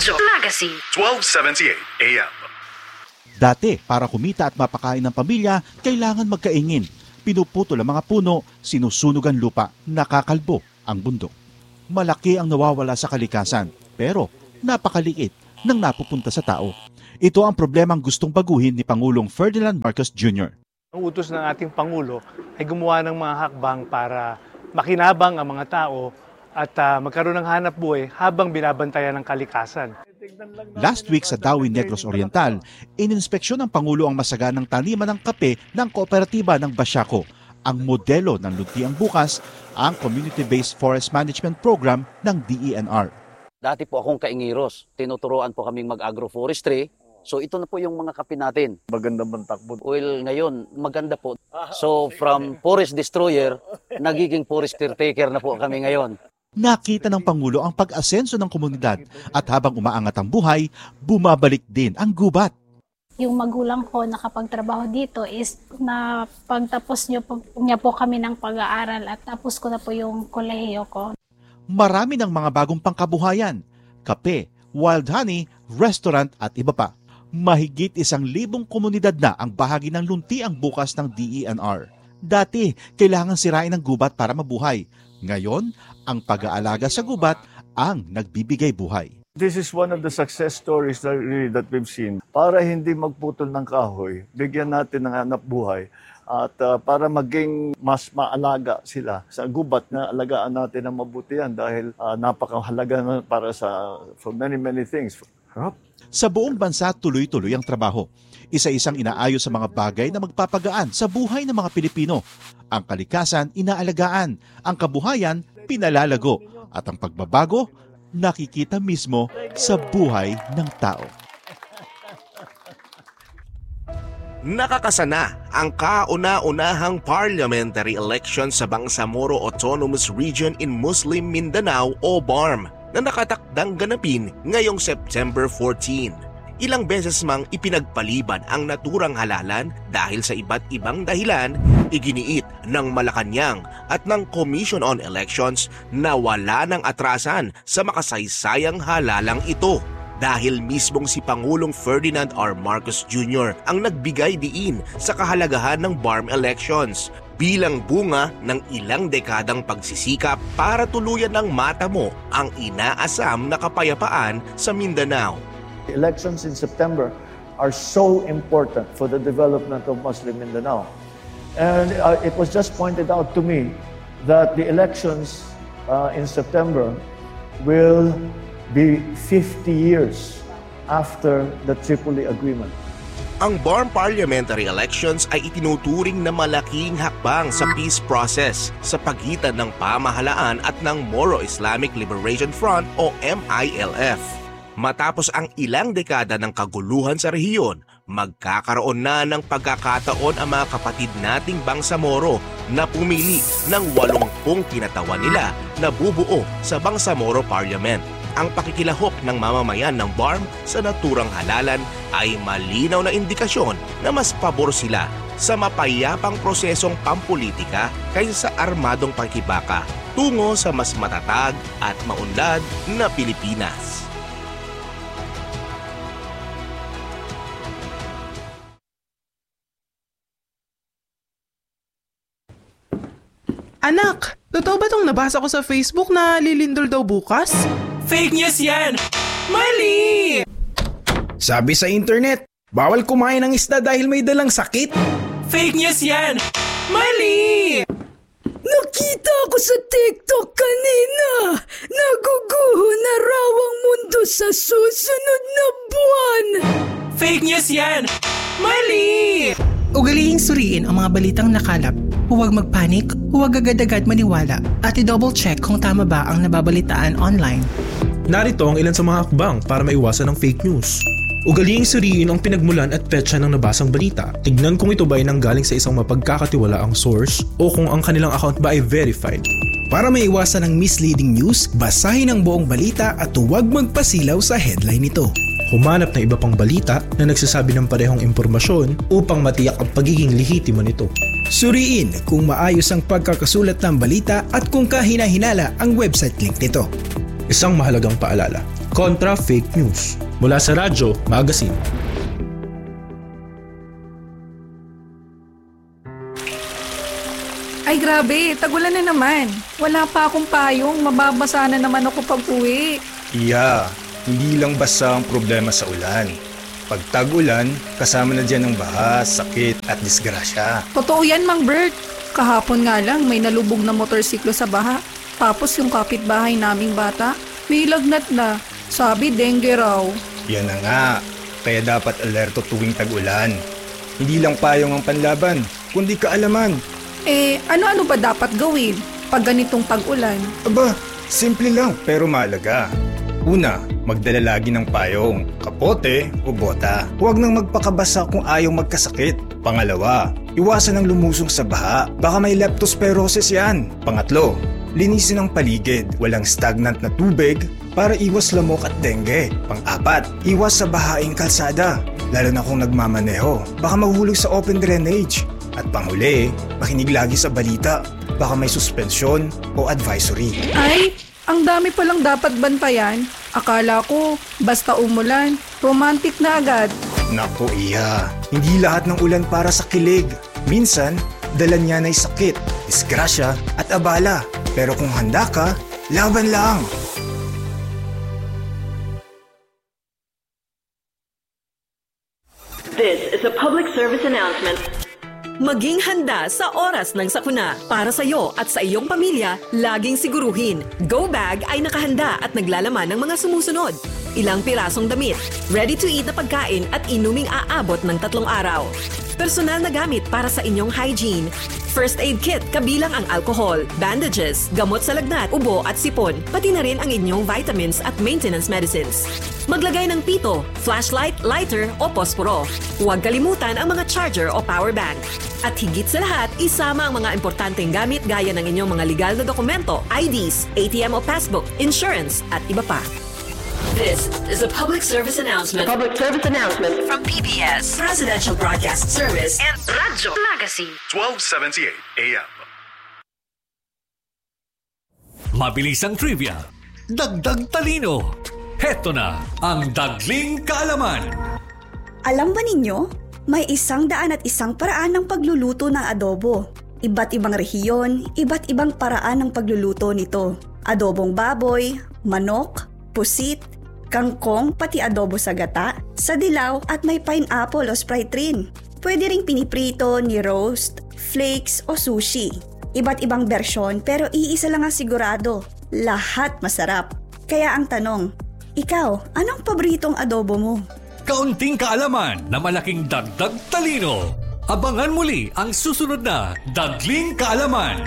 Magazine 1278 AM. Dati, para kumita at mapakain ng pamilya, kailangan magkaingin. Pinuputol ang mga puno, sinusunog ang lupa, nakakalbo ang bundok. Malaki ang nawawala sa kalikasan, pero napakaliit nang napupunta sa tao. Ito ang problemang gustong baguhin ni Pangulong Ferdinand Marcos Jr. Ang utos ng ating Pangulo ay gumawa ng mga hakbang para makinabang ang mga tao at magkaroon ng hanap buhay habang binabantayan ng kalikasan. Last week sa Dawi Negros Oriental, ininspeksyon ng Pangulo ang masaganang taniman ng kape ng kooperatiba ng Basiaco. Ang modelo ng Luntiang Bukas, ang Community-Based Forest Management Program ng DENR. Dati po akong kaingiros, tinuturoan po kaming mag-agroforestry. So ito na po yung mga kape natin. Maganda bang takbo? Well, ngayon, maganda po. So from forest destroyer, nagiging forest caretaker na po kami ngayon. Nakita ng Pangulo ang pag-asenso ng komunidad at habang umaangat ang buhay, bumabalik din ang gubat. Yung magulang ko nakapagtrabaho dito is na pagtapos niya po kami ng pag-aaral at tapos ko na po yung kolehiyo ko. Marami ng mga bagong pangkabuhayan, kape, wild honey, restaurant at iba pa. Mahigit 1,000 komunidad na ang bahagi ng Luntiang Bukas ng DENR. Dati, kailangan sirain ang gubat para mabuhay. Ngayon, ang pag-aalaga sa gubat ang nagbibigay buhay. This is one of the success stories that we've seen. Para hindi magputol ng kahoy, bigyan natin ng hanap buhay at para maging mas maalaga sila sa gubat na alagaan natin ng mabuti yan dahil napakahalaga na para for many things. Sa buong bansa, tuloy-tuloy ang trabaho. Isa-isang inaayos sa mga bagay na magpapagaan sa buhay ng mga Pilipino. Ang kalikasan, inaalagaan. Ang kabuhayan, pinalalago. At ang pagbabago, nakikita mismo sa buhay ng tao. Nakakasana ang kauna-unahang parliamentary election sa Bangsamoro Autonomous Region in Muslim Mindanao o BARM na nakatakdang ganapin ngayong September 14. Ilang beses mang ipinagpaliban ang naturang halalan dahil sa iba't ibang dahilan, iginiit ng Malacanang at ng Commission on Elections na wala ng atrasan sa makasaysayang halalang ito. Dahil mismong si Pangulong Ferdinand R. Marcos Jr. ang nagbigay diin sa kahalagahan ng BARM elections bilang bunga ng ilang dekadang pagsisikap para tuluyan ng matamo ang inaasam na kapayapaan sa Mindanao. The elections in September are so important for the development of Muslim Mindanao. And it was just pointed out to me that the elections in September will be 50 years after the Tripoli Agreement. Ang BARM parliamentary elections ay itinuturing na malaking hakbang sa peace process sa pagitan ng pamahalaan at ng Moro Islamic Liberation Front o MILF. Matapos ang ilang dekada ng kaguluhan sa rehiyon, magkakaroon na ng pagkakataon ang mga kapatid nating Bangsamoro na pumili ng 80 kinatawan nila na bubuo sa Bangsamoro Parliament. Ang pakikilahok ng mamamayan ng BARM sa naturang halalan ay malinaw na indikasyon na mas pabor sila sa mapayapang prosesong pampolitika kaysa sa armadong pakikibaka tungo sa mas matatag at maunlad na Pilipinas. Anak, totoo ba tong nabasa ko sa Facebook na lilindol daw bukas? Fake news yan! Mali! Sabi sa internet, bawal kumain ng isda dahil may dalang sakit. Fake news yan! Mali! Nakita ko sa TikTok kanina. Naguguho na raw ang mundo sa susunod na buwan. Fake news yan! Mali! Ugaliing suriin ang mga balitang nakalap. Huwag magpanik, huwag agad-agad maniwala, at i-double check kung tama ba ang nababalitaan online. Narito ang ilan sa mga hakbang para maiwasan ang fake news. Ugaliing suriin ang pinagmulan at petsa ng nabasang balita. Tignan kung ito ba ay nanggaling sa isang mapagkakatiwalaang source o kung ang kanilang account ba ay verified. Para maiwasan ang misleading news, basahin ang buong balita at huwag magpasilaw sa headline nito. Humanap ng iba pang balita na nagsasabi ng parehong impormasyon upang matiyak ang pagiging lehitimo nito. Suriin kung maayos ang pagkakasulat ng balita at kung kahina-hinala ang website link nito. Isang mahalagang paalala, kontra fake news. Mula sa Radyo Magazine. Ay grabe, tagulan na naman. Wala pa akong payong, mababasa na naman ako pag-uwi. Iya, hindi lang basta ang problema sa ulan. Pag tag-ulan, kasama na dyan ang baha, sakit at disgrasya. Totoo yan, Mang Bert. Kahapon nga lang may nalubog na motorsiklo sa baha. Tapos yung kapitbahay naming bata, may lagnat na. Sabi, dengue raw. Yan na nga, kaya dapat alerto tuwing tag-ulan. Hindi lang payong ang panlaban, kundi kaalaman. Ano-ano ba dapat gawin pag ganitong tag-ulan? Aba, simple lang pero mahalaga. Una, magdala lagi ng payong, kapote o bota. Huwag nang magpakabasa kung ayaw magkasakit. Pangalawa, iwasan ang lumusong sa baha. Baka may leptospirosis yan. Pangatlo, linisin ang paligid. Walang stagnant na tubig para iwas lamok at dengue. Pang-apat, iwas sa bahaing kalsada. Lalo na kung nagmamaneho. Baka mahulog sa open drainage. At panghuli, makinig lagi sa balita. Baka may suspensyon o advisory. Ay, ang dami palang dapat bantayan. Akala ko, basta umulan, romantic na agad. Naku iya, hindi lahat ng ulan para sa kilig. Minsan, dala niya na'y sakit, disgrasya at abala. Pero kung handa ka, laban lang. This is a public service announcement. Maging handa sa oras ng sakuna. Para sa iyo at sa iyong pamilya, laging siguruhin. Go Bag ay nakahanda at naglalaman ng mga sumusunod. Ilang pirasong damit, ready-to-eat na pagkain at inuming aabot ng 3 araw. Personal na gamit para sa inyong hygiene. First aid kit kabilang ang alcohol, bandages, gamot sa lagnat, ubo at sipon, pati na rin ang inyong vitamins at maintenance medicines. Maglagay ng pito, flashlight, lighter o posporo. Huwag kalimutan ang mga charger o power bank. At higit sa lahat, isama ang mga importanteng gamit gaya ng inyong mga legal na dokumento, IDs, ATM o passbook, insurance at iba pa. This is a public service announcement. Public service announcement From PBS, Presidential Broadcast Service and Radyo Magazine. 1278 AM. Mabilisang trivia, dagdag talino. Heto na ang Dagling Kaalaman. Alam ba ninyo, may 101 paraan ng pagluluto ng adobo. Iba't ibang rehiyon, iba't ibang paraan ng pagluluto nito. Adobong baboy, manok, pusit, kangkong, pati adobo sa gata, sa dilaw at may pineapple o Sprite rin. Pwede ring piniprito, ni-roast, flakes o sushi. Iba't ibang bersyon pero iisa lang ang sigurado, lahat masarap. Kaya ang tanong, ikaw, anong paboritong adobo mo? Kaunting kaalaman na malaking dagdag talino. Abangan muli ang susunod na Dagling Kaalaman.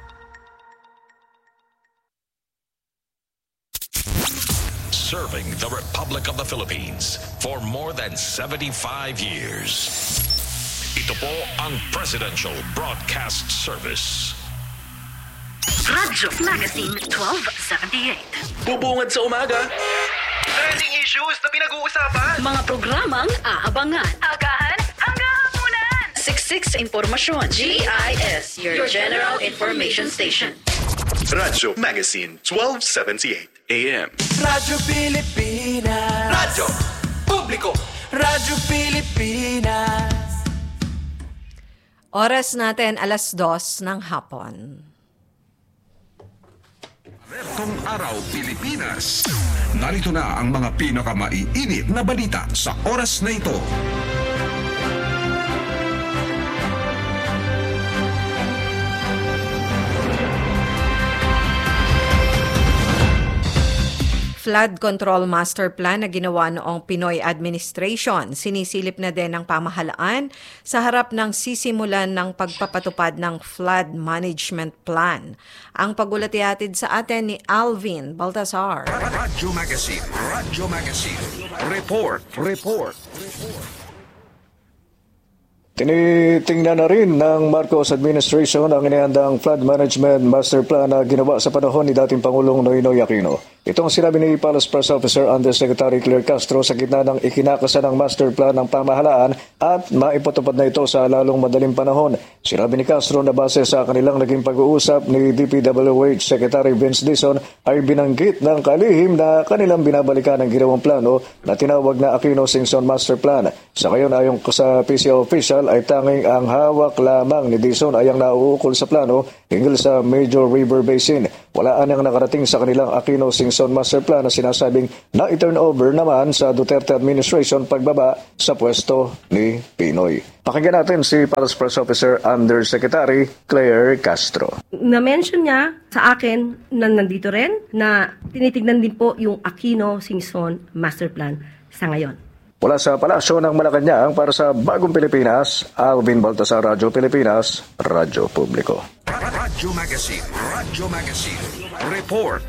Serving the Republic of the Philippines for more than 75 years. Ito po ang Presidential Broadcast Service. Radyo Magazine 1278. Bubungad sa umaga. Trending issues na pinag-uusapan. Mga programang aabangan. Agahan hanggang hapunan. Siksik sa impormasyon. GIS, your General Information Station. Radyo Magazine 1278 AM. Radyo Pilipinas. Radyo Publiko. Radyo Pilipinas. Oras natin 2:00 ng hapon. Alertong Araw Pilipinas. Narito na ang mga pinakamaiinit na balita sa oras na ito. Flood Control Master Plan na ginawa noong Pinoy Administration. Sinisilip na din ng pamahalaan sa harap ng sisimulan ng pagpapatupad ng Flood Management Plan. Ang pagulat ihatid sa atin ni Alvin Baltasar. Radyo Magazine. Radyo Magazine. Report. Tinitingnan na rin ng Marcos Administration ang inihandang Flood Management Master Plan na ginawa sa panahon ni dating Pangulong Noynoy Aquino. Itong sinabi ni Palace Press Officer Undersecretary Claire Castro sa gitna ng ikinakasanang master plan ng pamahalaan at maipatupad na ito sa lalong madaling panahon. Sinabi ni Castro na base sa kanilang naging pag-uusap ni DPWH Secretary Vince Dizon ay binanggit ng kalihim na kanilang binabalikan ang ginawang plano na tinawag na Aquino Singson Master Plan. Sa ngayon ayon sa PCO official ay tanging ang hawak lamang ni Dizon ay ang nauukol sa plano hinggil sa Major River Basin. Walaan ang nakarating sa kanilang Aquino Singson Master Plan na sinasabing na-turn over naman sa Duterte administration pagbaba sa pwesto ni Pinoy. Pakinggan natin si Palace Press Officer Undersecretary Claire Castro. Na-mention niya sa akin na nandito rin na tinitignan din po yung Aquino Singson Master Plan sa ngayon. Mula sa Palasyo ng Malacanang para sa Bagong Pilipinas, Alvin Baltasar, Radyo Pilipinas, Radyo Publiko. Radyo Magazine, Report.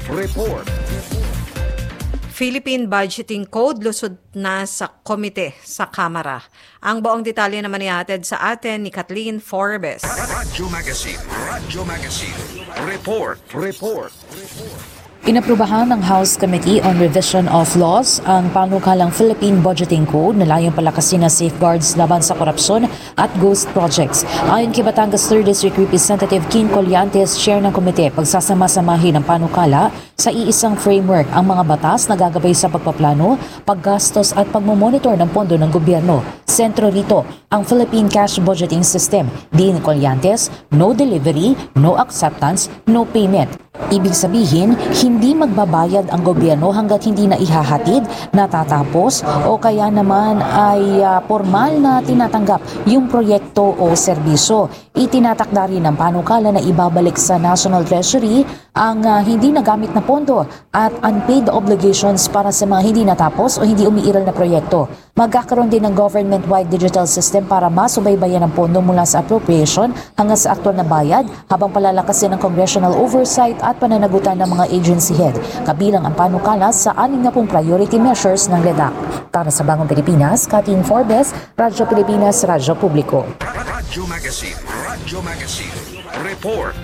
Philippine Budgeting Code lusod na sa komite sa Kamara. Ang buong detalye naman ihatid sa atin ni Kathleen Forbes. Radyo Magazine, Report. Inaprubahan ng House Committee on Revision of Laws ang panukalang Philippine Budgeting Code na layong palakasin na safeguards laban sa korupsyon at ghost projects. Ayon kay Batangas 3rd District Representative King Colliantes, chair ng komite, pagsasama-samahin ng panukala sa iisang framework ang mga batas na gagabay sa pagpaplano, paggastos at pagmomonitor ng pondo ng gobyerno. Sentro rito ang Philippine Cash Budgeting System. Din Colliantes, no delivery, no acceptance, no payment. Ibig sabihin, hindi magbabayad ang gobyerno hanggat hindi na ihahatid, natatapos o kaya naman ay formal na tinatanggap yung proyekto o serbisyo. Itinatakda rin ng panukala na ibabalik sa National Treasury ang hindi nagamit na pondo at unpaid obligations para sa mga hindi natapos o hindi umiiral na proyekto. Magkakaroon din ng government-wide digital system para masubaybayan ang pondo mula sa appropriation hanggang sa aktual na bayad habang palalakasin ang congressional oversight at pananagutan ng mga agency head. Kabilang ang panukala sa 60 priority measures ng LEDAC. Para sa Bagong Pilipinas, Kathleen Forbes, Radyo Pilipinas, Radyo Publiko. Radyo Magazine, Report.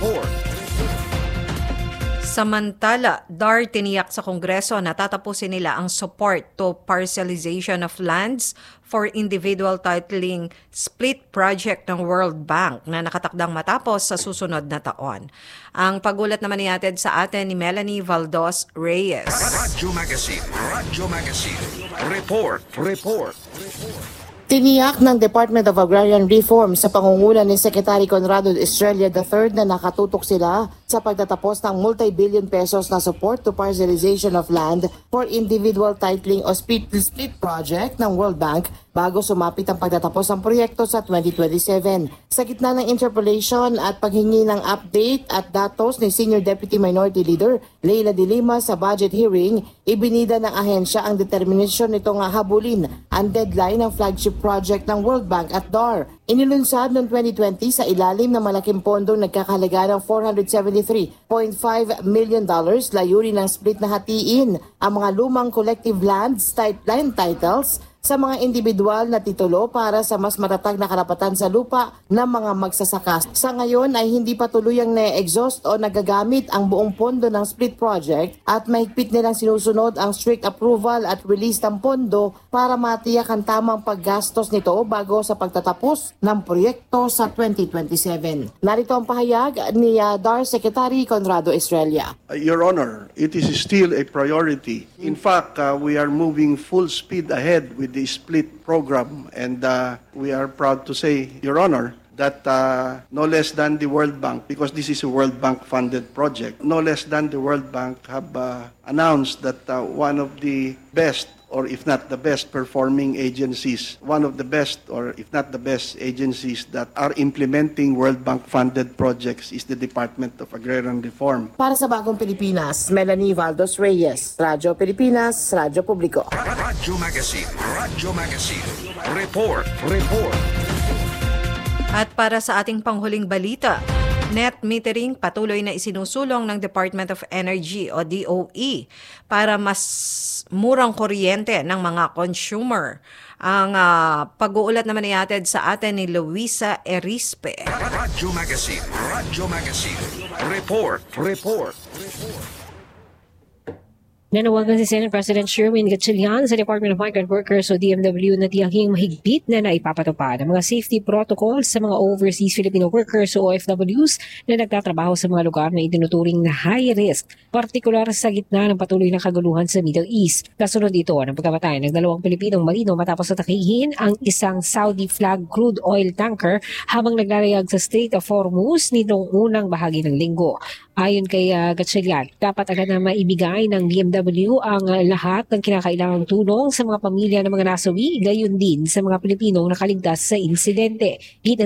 Samantala, DAR tiniyak sa Kongreso na tatapusin nila ang support to parcelization of lands for individual titling split project ng World Bank na nakatakdang matapos sa susunod na taon. Ang pagulat naman ihatid sa atin ni Melanie Valdos Reyes. Radyo Magazine, Report. Tiniyak ng Department of Agrarian Reform sa pangunguna ni Secretary Conrado Estrella III na nakatutok sila sa pagtatapos ng multi-billion pesos na support to parcelization of land for individual titling o split project ng World Bank bago sumapit ang pagtatapos ng proyekto sa 2027. Sa gitna ng interpellation at paghingi ng update at datos ni Senior Deputy Minority Leader Leila de Lima sa budget hearing, ibinida ng ahensya ang determinasyon nitong habulin ang deadline ng flagship project ng World Bank at DAR. Inilunsad noong 2020 sa ilalim ng malaking pondong nagkakahalaga ng $473.5 million, layunin ng split na hatiin ang mga lumang collective land titles sa mga individual na titulo para sa mas matatag na karapatan sa lupa ng mga magsasaka. Sa ngayon ay hindi pa tuluyang na-exhaust o nagagamit ang buong pondo ng split project at mahigpit nilang sinusunod ang strict approval at release ng pondo para matiyak ang tamang paggastos nito bago sa pagtatapos ng proyekto sa 2027. Narito ang pahayag ni DAR Secretary Conrado Estrella. Your Honor, it is still a priority. In fact, we are moving full speed ahead with the split program, and we are proud to say, Your Honor, that no less than the World Bank, because this is a World Bank funded project, no less than the World Bank have announced that one of the best, or if not the best performing agencies, one of the best, or if not the best agencies that are implementing World Bank funded projects is the Department of Agrarian Reform. Para sa Bagong Pilipinas, Melanie Valdos Reyes, Radyo Pilipinas, Radyo Publiko. Radyo Magazine, Report. At para sa ating panghuling balita, net metering patuloy na isinusulong ng Department of Energy o DOE para mas murang kuryente ng mga consumer. Ang pag-uulat naman ihatid sa atin ni Luisa Erispe. Radyo Magazine, Report. Nanawagan si Senate President Sherwin Gatchalian sa Department of Migrant Workers o DMW na tiyahing mahigpit na naipapatupad ang mga safety protocols sa mga overseas Filipino workers o OFWs na nagtatrabaho sa mga lugar na itinuturing na high risk, partikular sa gitna ng patuloy na kaguluhan sa Middle East. Kasunod ito ng pagkamatay ng 2 Pilipinong marino matapos atakihin ang isang Saudi flag crude oil tanker habang naglalayag sa Strait of Hormuz nitong unang bahagi ng linggo. Ayon kay Gatchalian, dapat agad na maibigay ng DMW ang lahat ng kinakailangang tulong sa mga pamilya ng mga nasawi, gayon din sa mga Pilipinong nakaligtas sa insidente.